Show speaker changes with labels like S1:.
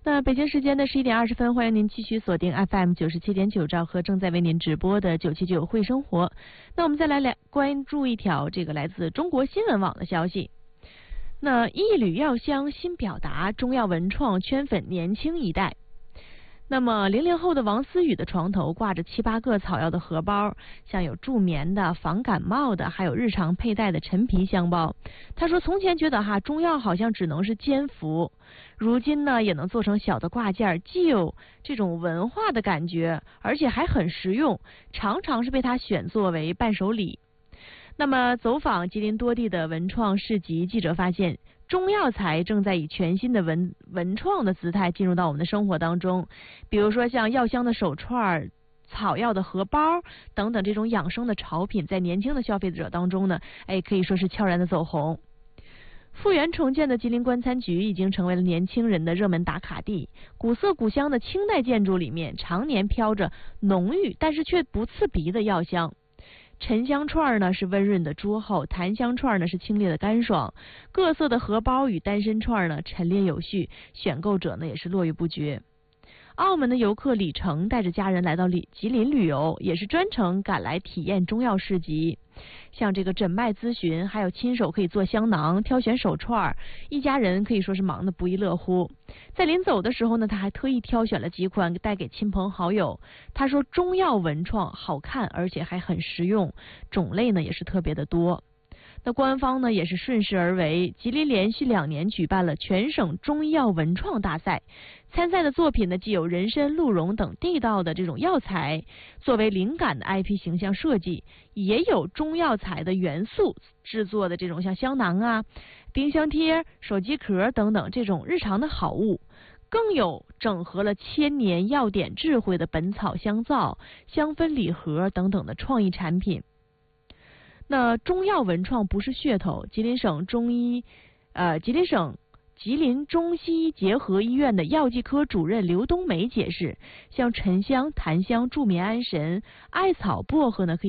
S1: 那北京时间的11点20分，欢迎您继续锁定 FM 97.9兆赫正在为您直播的979会生活。那我们再来关注一条这个来自中国新闻网的消息。那一缕药香新表达，中药文创圈粉年轻一代。那么00后的王思雨的床头挂着7、8个草药的荷包，像有助眠的、防感冒的，还有日常佩戴的陈皮香包。他说从前觉得中药好像只能是煎服，如今呢也能做成小的挂件，既有这种文化的感觉，而且还很实用，常常是被他选作为伴手礼。那么走访吉林多地的文创市集，记者发现中药材正在以全新的文创的姿态进入到我们的生活当中，比如说像药香的手串、草药的荷包等等这种养生的潮品，在年轻的消费者当中呢，可以说是悄然的走红。复原重建的吉林官餐局已经成为了年轻人的热门打卡地，古色古香的清代建筑里面常年飘着浓郁但是却不刺鼻的药香。沉香串呢是温润的桌后，檀香串呢是清冽的干爽，各色的荷包与单身串呢陈列有序，选购者呢也是络绎不绝。澳门的游客李成带着家人来到吉林旅游，也是专程赶来体验中药市集，像这个诊脉咨询，还有亲手可以做香囊、挑选手串，一家人可以说是忙得不亦乐乎。在临走的时候呢，他还特意挑选了几款带给亲朋好友。他说中药文创好看，而且还很实用，种类呢也是特别的多。那官方呢也是顺势而为，吉林连续2年举办了全省中医药文创大赛，参赛的作品呢既有人参、鹿茸等地道的这种药材作为灵感的 IP 形象设计，也有中药材的元素制作的这种像香囊啊、冰箱贴、手机壳等等这种日常的好物，更有整合了千年药典智慧的本草香皂、香氛礼盒等等的创意产品。那中药文创不是噱头，吉林省吉林中西医结合医院的药剂科主任刘冬梅解释，像沉香、檀香助眠安神，艾草、薄荷呢可以